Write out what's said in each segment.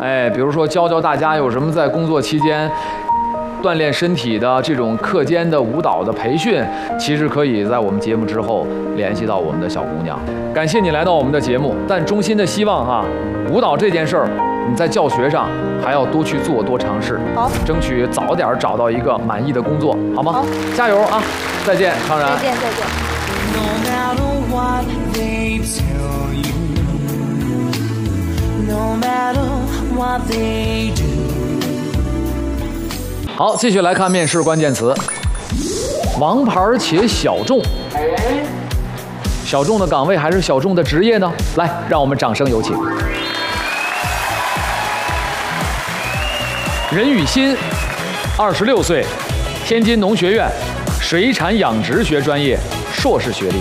哎，比如说教教大家有什么在工作期间锻炼身体的这种课间的舞蹈的培训，其实可以在我们节目之后联系到我们的小姑娘。感谢你来到我们的节目，但衷心的希望哈，舞蹈这件事儿你在教学上还要多去做，多尝试， 好， 争取早点找到一个满意的工作，好吗？好，加油啊！再见，康然。 再见，再见。 No matter what they tell you, no matter what they do. 好，继续来看面试关键词：王牌且小众。小众的岗位还是小众的职业呢？来，让我们掌声有请。任雨欣，26岁，天津农学院水产养殖学专业硕士学历。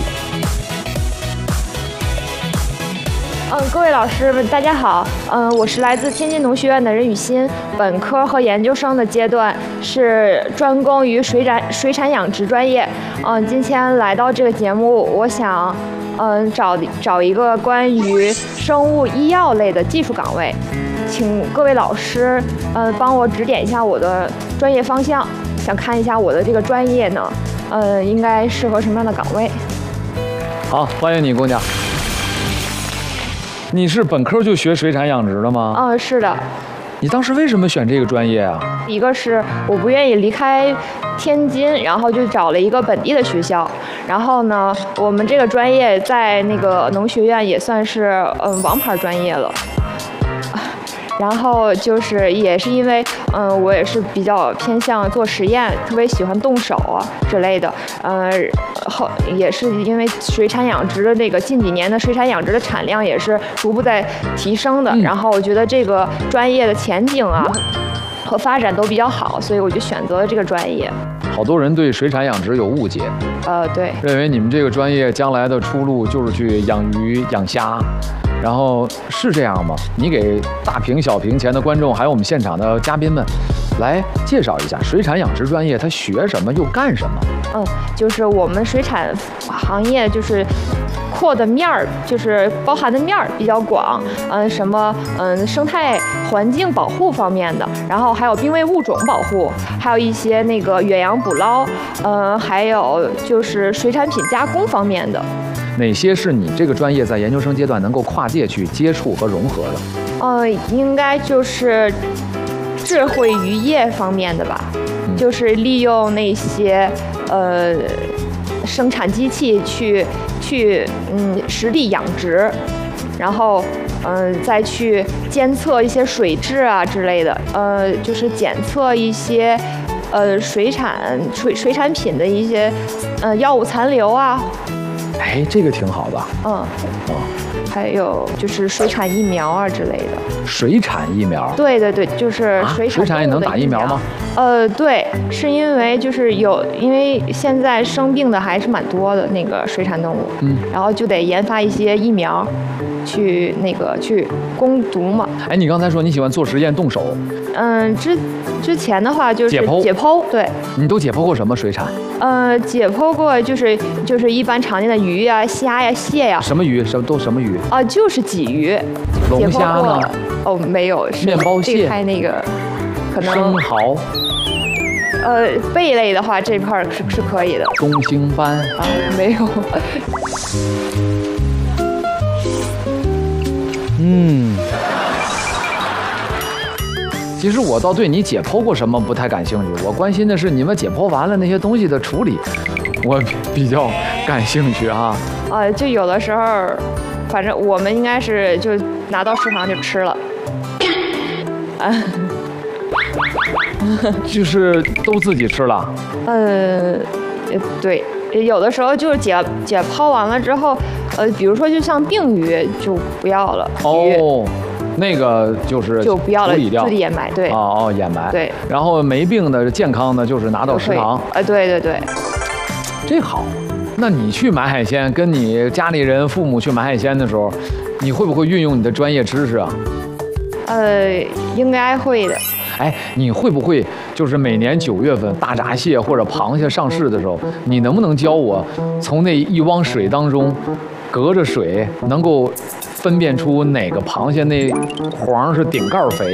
各位老师们，大家好。我是来自天津农学院的任雨欣，本科和研究生的阶段是专攻于水产养殖专业。今天来到这个节目，我想，找一个关于生物医药类的技术岗位，请各位老师，帮我指点一下我的专业方向，想看一下我的这个专业呢，应该适合什么样的岗位？ 好，欢迎你，姑娘。你是本科就学水产养殖的吗？ 是的。 你当时为什么选这个专业啊？ 一个是我不愿意离开天津，然后就找了一个本地的学校。然后呢，我们这个专业在那个农学院也算是王牌专业了。然后就是也是因为我也是比较偏向做实验，特别喜欢动手啊之类的。后也是因为水产养殖的这个近几年的水产养殖的产量也是逐步在提升的。然后我觉得这个专业的前景啊和发展都比较好，所以我就选择了这个专业。 好多人对水产养殖有误解， 对， 认为你们这个专业将来的出路就是去养鱼、养虾。然后是这样吗？你给大屏、小屏前的观众，还有我们现场的嘉宾们，来介绍一下水产养殖专业，它学什么又干什么？ 就是我们水产行业就是扩的面儿，就是包含的面儿比较广，什么生态环境保护方面的，然后还有濒危物种保护，还有一些那个远洋捕捞，还有就是水产品加工方面的。 哪些是你这个专业在研究生阶段能够跨界去接触和融合的？ 应该就是智慧渔业方面的吧，就是利用那些生产机器去实地养殖，然后再去监测一些水质啊之类的，就是检测一些水产品的一些药物残留啊。 哎，这个挺好的。 还有就是水产疫苗啊之类的。 水产疫苗？ 对对对，就是水产也能打疫苗吗？ 对，是因为就是因为现在生病的还是蛮多的那个水产动物，然后就得研发一些疫苗，去攻毒嘛。 哎，你刚才说你喜欢做实验动手？ 之前的话就是解剖，对。你都解剖过什么水产？ 解剖过就是一般常见的鱼呀、虾呀、蟹呀。 什么鱼？什么鱼？ 就是鲫鱼。 龙虾呢？ 没有。 面包蟹。 太那个，可能。 生蚝。 贝类的话这块是可以的。 中兴斑。 没有。 其实我倒对你解剖过什么不太感兴趣，我关心的是你们解剖完了那些东西的处理，我比较感兴趣啊。 就有的时候，反正我们应该是就拿到食堂就吃了。 就是都自己吃了。 对，有的时候就是解剖完了之后，比如说就像病鱼就不要了。 那个就不要了， 自己掩埋，对。 掩埋。 对。 然后没病的、健康的，就是拿到食堂。 对对对。 这好。那你去买海鲜，跟你家里人、父母去买海鲜的时候，你会不会运用你的专业知识啊？ 应该会的。 哎，你会不会就是每年9月份大闸蟹或者螃蟹上市的时候，你能不能教我从那一汪水当中，隔着水能够分辨出哪个螃蟹那黄是顶盖肥？